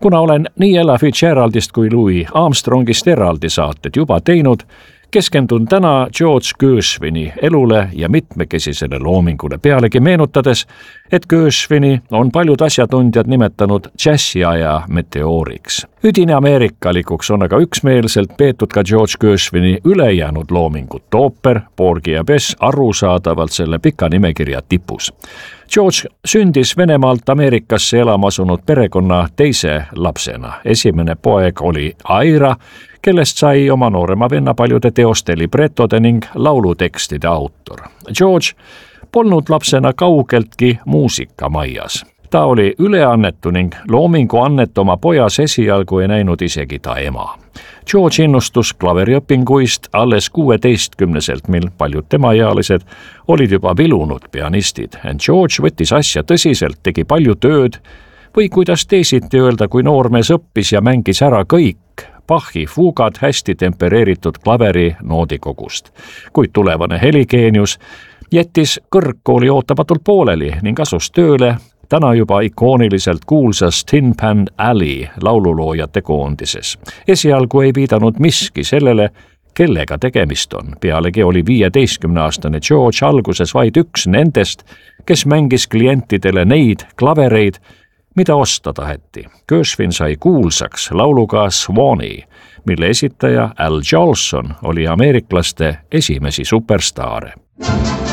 Kuna olen nii Ella Fitzgeraldist kui Louis Armstrongist eraldi saated juba teinud, keskendun täna George Gershwini elule ja mitmekesisele loomingule, pealegi meenutades, et Gershwini on paljud asjatundjad nimetanud džässiaja meteooriks. Üdini ameerikalikuks on aga üksmeelselt peetud ka George Gershwini ülejäänud loomingut, ooper Porgy ja Bess arusaadavalt selle pika nimekirja tipus. George sündis Venemaalt Ameerikasse elama asunud perekonna teise lapsena. Esimene poeg oli Ira, kellest sai oma noorema venna paljude teoste libretode ning laulutekstide autor. George polnud lapsena kaugeltki muusikamajas. Ta oli üleannetu ning loomingu annet oma pojas esialgu ei näinud isegi ta ema. George innustus klaveriõpinguist alles 16-selt, mil paljud temaealised olid juba vilunud pianistid. George võttis asja tõsiselt, tegi palju tööd või kuidas teisiti öelda, kui noormees õppis ja mängis ära kõik Bachi fuugad hästi tempereeritud klaveri noodikogust. Kuid tulevane heligeenius jättis kõrgkooli ootamatult pooleli ning asus tööle täna juba ikooniliselt kuulsas Tin Pan Alley laululoojate koondises. Esialgu ei viidanud miski sellele, kellega tegemist on. Pealegi oli 15-aastane George alguses vaid üks nendest, kes mängis klientidele neid klavereid, mida osta taheti. Gershwin sai kuulsaks lauluga Swanee, mille esitaja Al Jolson oli ameeriklaste esimesi superstaare.